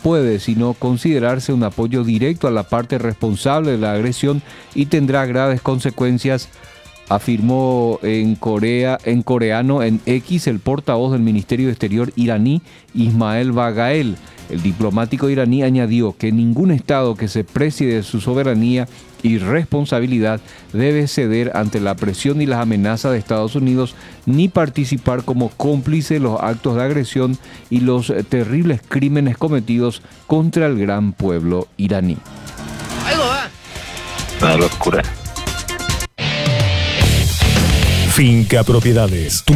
puede sino considerarse un apoyo directo a la parte responsable de la agresión y tendrá graves consecuencias, afirmó en coreano en X el portavoz del Ministerio de Exterior iraní, Ismael Bagael. El diplomático iraní añadió que ningún Estado que se precie de su soberanía y responsabilidad debe ceder ante la presión y las amenazas de Estados Unidos, ni participar como cómplice de los actos de agresión y los terribles crímenes cometidos contra el gran pueblo iraní. Una locura. Finca Propiedades.